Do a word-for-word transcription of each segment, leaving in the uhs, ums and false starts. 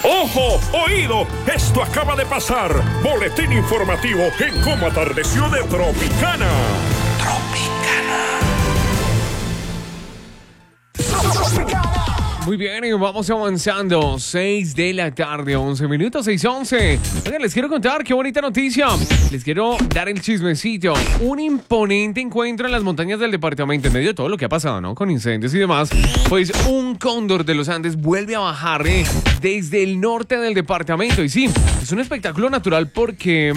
¡Ojo! ¡Oído! Esto acaba de pasar. Boletín informativo en cómo atardeció de Tropicana. Tropicana. Muy bien, y vamos avanzando. seis de la tarde, once minutos, seis once. Oigan, les quiero contar qué bonita noticia. Les quiero dar el chismecito. Un imponente encuentro en las montañas del departamento, en medio de todo lo que ha pasado, ¿no? Con incendios y demás. Pues un cóndor de los Andes vuelve a bajar eh, desde el norte del departamento. Y sí, es un espectáculo natural porque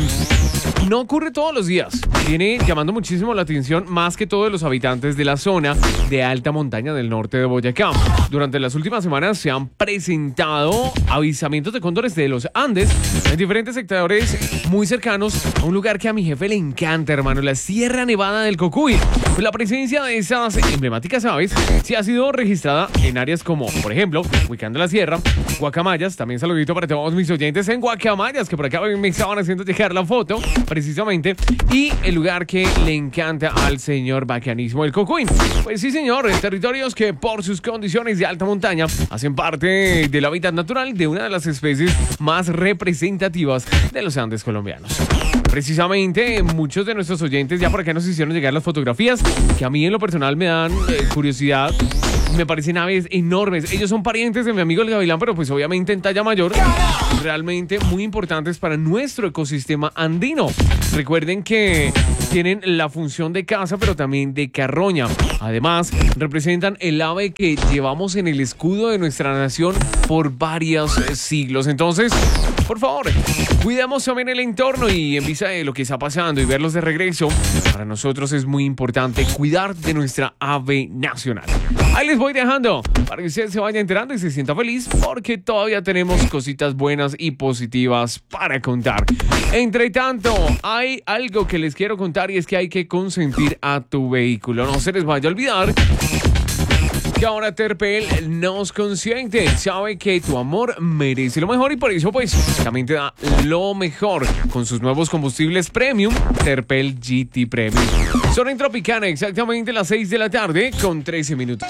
no ocurre todos los días. Viene llamando muchísimo la atención, más que todo de los habitantes de la zona de alta montaña del norte de Boyacá. Durante las últimas semanas se han presentado avistamientos de cóndores de los Andes en diferentes sectores muy cercanos a un lugar que a mi jefe le encanta, hermano, la Sierra Nevada del Cocuy. Pues la presencia de esas emblemáticas aves sí ha sido registrada en áreas como, por ejemplo, Huicán de la Sierra, Guacamayas. También saludito para todos mis oyentes en Guacamayas, que por acá me estaban haciendo llegar la foto, precisamente, y el lugar que le encanta al señor Bacanismo, el Cocuy. Pues sí, señor, territorios que por sus condiciones de alta montaña hacen parte del hábitat natural de una de las especies más representativas de los Andes colombianos. Precisamente, muchos de nuestros oyentes ya por acá nos hicieron llegar las fotografías que a mí en lo personal me dan eh, curiosidad. Me parecen aves enormes. Ellos son parientes de mi amigo el gavilán, pero pues obviamente en talla mayor, realmente muy importantes para nuestro ecosistema andino. Recuerden que tienen la función de caza, pero también de carroña. Además, representan el ave que llevamos en el escudo de nuestra nación por varios siglos. Entonces, por favor, cuidemos también el entorno, y en vista de lo que está pasando y verlos de regreso, para nosotros es muy importante cuidar de nuestra ave nacional. Ahí les voy dejando para que usted se vaya enterando y se sienta feliz, porque todavía tenemos cositas buenas y positivas para contar. Entre tanto, hay algo que les quiero contar, y es que hay que consentir a tu vehículo. No se les vaya a olvidar que ahora Terpel nos consiente. Sabe que tu amor merece lo mejor, y por eso pues también te da lo mejor con sus nuevos combustibles premium Terpel G T Premium. Son en Tropicana, exactamente las seis de la tarde con trece minutos.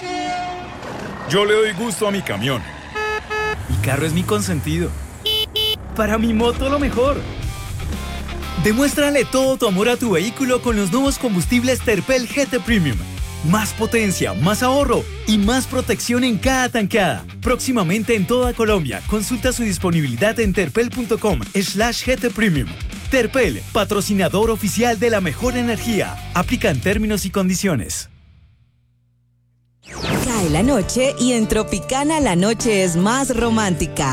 Yo le doy gusto a mi camión. Mi carro es mi consentido. Para mi moto lo mejor. Demuéstrale todo tu amor a tu vehículo con los nuevos combustibles Terpel G T Premium. Más potencia, más ahorro y más protección en cada tanqueada. Próximamente en toda Colombia. Consulta su disponibilidad en terpel.com slash GT Premium. Terpel, patrocinador oficial de la mejor energía. Aplican términos y condiciones. Cae la noche y en Tropicana la noche es más romántica.